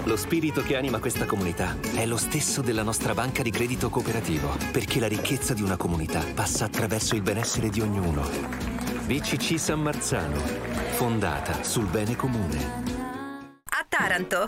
Lo spirito che anima questa comunità è lo stesso della nostra banca di credito cooperativo, perché la ricchezza di una comunità passa attraverso il benessere di ognuno. BCC San Marzano, fondata sul bene comune. A Taranto